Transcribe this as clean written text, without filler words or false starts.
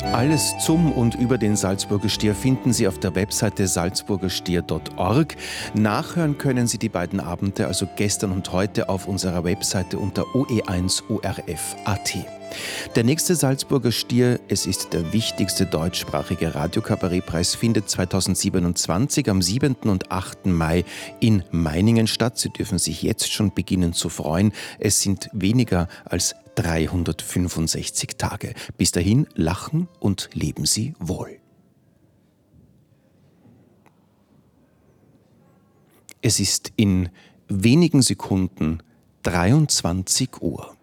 Alles zum und über den Salzburger Stier finden Sie auf der Webseite salzburgerstier.org. Nachhören können Sie die beiden Abende, also gestern und heute, auf unserer Webseite unter OE1ORF.at. Der nächste Salzburger Stier, es ist der wichtigste deutschsprachige Radiokabarettpreis, findet 2027 am 7. und 8. Mai in Meiningen statt. Sie dürfen sich jetzt schon beginnen zu freuen. Es sind weniger als 365 Tage. Bis dahin lachen und leben Sie wohl. Es ist in wenigen Sekunden 23 Uhr.